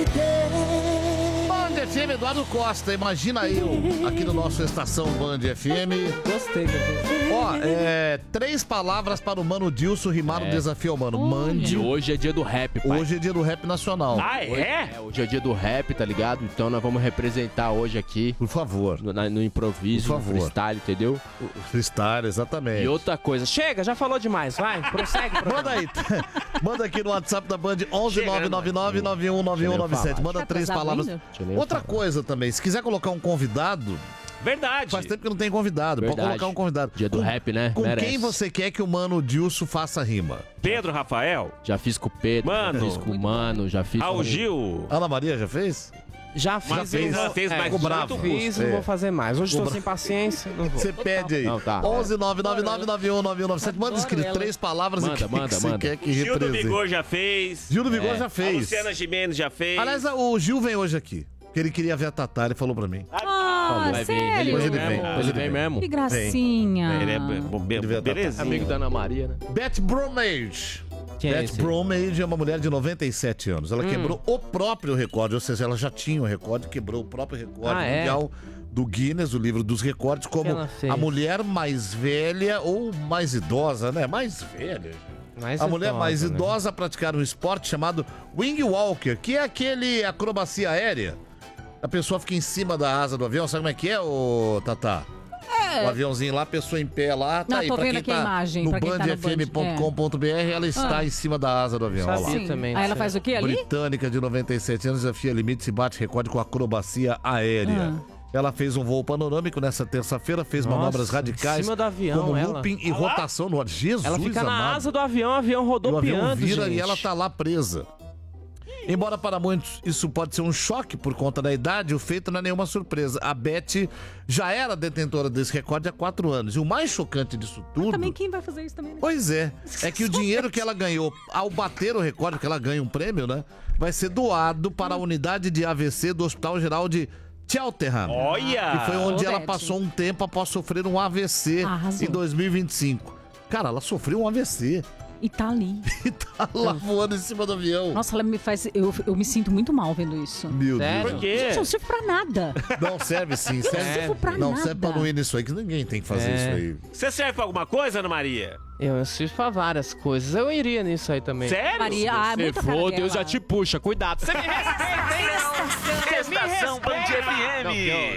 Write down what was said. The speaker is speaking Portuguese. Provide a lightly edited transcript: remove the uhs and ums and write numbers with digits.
Band FM, Eduardo Costa, imagina eu aqui no nosso Estação Band FM. Gostei. Ó, 3 palavras para o Mano Dilson rimar no desafio ao Mano. Mande. E hoje é dia do rap, pai. Hoje é dia do rap nacional. Ah, é? Hoje é dia do rap, tá ligado? Então nós vamos representar hoje aqui Por favor. no improviso, Por no favor. freestyle, entendeu? Freestyle, exatamente. E outra coisa, chega, já falou demais, vai, prossegue. Manda aí. Manda aqui no WhatsApp da Band 11999919197. Manda 3 palavras. Outra coisa também, se quiser colocar um convidado, Verdade. faz tempo que não tem convidado, pode Verdade. colocar um convidado. Dia do rap, né? Com Merece. quem você quer que o Mano Dilson faça rima? Pedro Rafael. Já fiz com o Pedro, Mano. já fiz com o Mano, já fiz Ao com... Gil. Ana Maria já fez? Já Uma fiz, vez eu ela vou- fez, mas ficou muito bravo. custo. Fiz, não vou fazer mais. Hoje estou sem paciência, não vou. Você pede aí. Não, tá. 11999919197. Manda escrito 3 palavras Manda, e quem que você manda. quer que Gil do represente. Vigor já fez. Gil do Vigor É. já A fez. Luciana Gimenez já fez. Aliás, o Gil vem hoje aqui. Que ele queria ver a Tatá, ele falou pra mim. Ah, Vai vir, sério? Hoje ele mesmo, vem, Ele hoje ele vem vem. mesmo. Que gracinha. Ele é Ele beleza. Amigo da Ana Maria, né? Beth Bromage. Quem é Beth esse? Bromage é uma mulher de 97 anos. Ela quebrou o próprio recorde, ou seja, ela já tinha o recorde, quebrou o próprio recorde Ah, é? mundial do Guinness, o livro dos recordes, como ela fez? a mulher mais velha ou mais idosa, né? Mais velha. Mais A mulher mais né? idosa a praticar um esporte chamado Wing Walker, que é aquele acrobacia aérea. A pessoa fica em cima da asa do avião, sabe como é que é, ô Tatá? O aviãozinho lá, a pessoa em pé lá, tá Não, aí. tô Pra vendo quem aqui a tá imagem, no pra quem tá no bandfm.com.br, ela está em cima da asa do avião. Olha lá. Sabia também. Aí ela não faz sei. o quê ali? Britânica de 97 anos desafia limites e bate recorde com acrobacia aérea. Ela fez um voo panorâmico nessa terça-feira, fez Nossa, manobras radicais, em cima do avião, como ela. looping e rotação no ar. Jesus Ela fica na amado. asa do avião, o avião E o avião rodopiando, vira gente. e ela tá lá presa. Embora para muitos isso pode ser um choque por conta da idade, o feito não é nenhuma surpresa. A Beth já era detentora desse recorde há 4 anos. E o mais chocante disso tudo... Também quem vai fazer isso também, né? Pois é que o dinheiro que ela ganhou ao bater o recorde, que ela ganha um prêmio, né? Vai ser doado para a unidade de AVC do Hospital Geral de Cheltenham. Olha! Que foi onde Ô, ela Beth. passou um tempo após sofrer um AVC Arrasou. em 2025. Cara, ela sofreu um AVC E tá ali. e tá lá voando em cima do avião. Nossa, ela me faz... Eu me sinto muito mal vendo isso. Meu Sério? Deus. Por quê? Gente, eu não sirvo pra nada. Não serve sim, serve. sirvo pra não nada. serve pra não ir nisso aí, que ninguém tem que fazer isso aí. Você serve pra alguma coisa, Ana Maria? Eu assisto pra várias coisas. Eu iria nisso aí também. Sério? Maria, Se muita cara for, dela. Deus já te puxa. Cuidado. Você me respeita, hein? Estação Band FM. Não, pior.